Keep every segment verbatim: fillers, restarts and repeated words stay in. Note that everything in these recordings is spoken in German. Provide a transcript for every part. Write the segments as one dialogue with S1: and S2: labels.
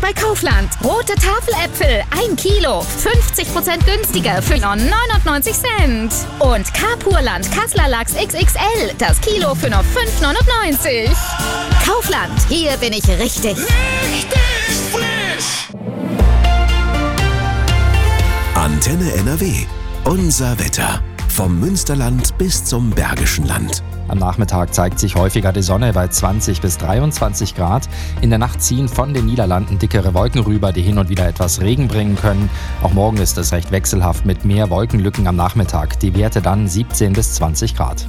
S1: bei Kaufland. Rote Tafeläpfel, ein Kilo, fünfzig Prozent günstiger für nur neunundneunzig Cent. Und Carpurland Kasseler Lachs X X L, das Kilo für nur fünf neunundneunzig. Kaufland, hier bin ich richtig.
S2: Richtig frisch!
S3: Antenne N R W. Unser Wetter. Vom Münsterland bis zum Bergischen Land.
S4: Am Nachmittag zeigt sich häufiger die Sonne bei zwanzig bis dreiundzwanzig Grad. In der Nacht ziehen von den Niederlanden dickere Wolken rüber, die hin und wieder etwas Regen bringen können. Auch morgen ist es recht wechselhaft mit mehr Wolkenlücken am Nachmittag. Die Werte dann siebzehn bis zwanzig Grad.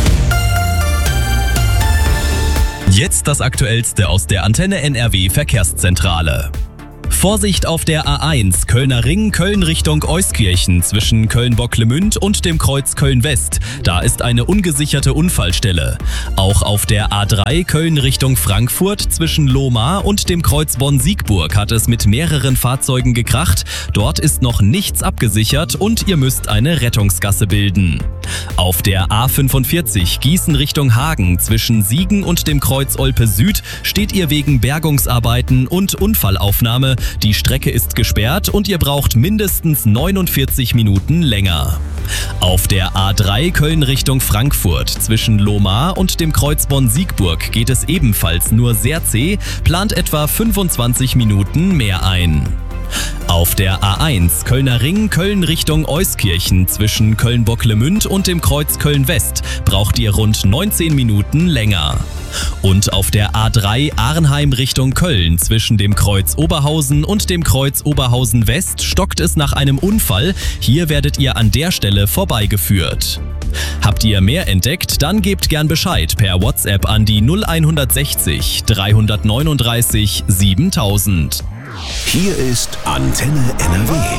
S5: Jetzt das Aktuellste aus der Antenne N R W Verkehrszentrale. Vorsicht auf der A eins, Kölner Ring, Köln Richtung Euskirchen zwischen Köln-Bocklemünd und dem Kreuz Köln-West. Da ist eine ungesicherte Unfallstelle. Auch auf der A drei, Köln Richtung Frankfurt zwischen Lohmar und dem Kreuz Bonn-Siegburg hat es mit mehreren Fahrzeugen gekracht. Dort ist noch nichts abgesichert und ihr müsst eine Rettungsgasse bilden. Auf der A fünfundvierzig, Gießen Richtung Hagen zwischen Siegen und dem Kreuz Olpe Süd steht ihr wegen Bergungsarbeiten und Unfallaufnahme. Die Strecke ist gesperrt und ihr braucht mindestens neunundvierzig Minuten länger. Auf der A drei Köln Richtung Frankfurt zwischen Lohmar und dem Kreuz Bonn-Siegburg geht es ebenfalls nur sehr zäh, plant etwa fünfundzwanzig Minuten mehr ein. Auf der A eins Kölner Ring, Köln Richtung Euskirchen zwischen Köln-Bocklemünd und dem Kreuz Köln-West braucht ihr rund neunzehn Minuten länger. Und auf der A drei Arnheim Richtung Köln zwischen dem Kreuz Oberhausen und dem Kreuz Oberhausen West stockt es nach einem Unfall. Hier werdet ihr an der Stelle vorbeigeführt. Habt ihr mehr entdeckt, dann gebt gern Bescheid per WhatsApp an die null sechzig dreihundertneununddreißig siebentausend.
S3: Hier ist Antenne N R W.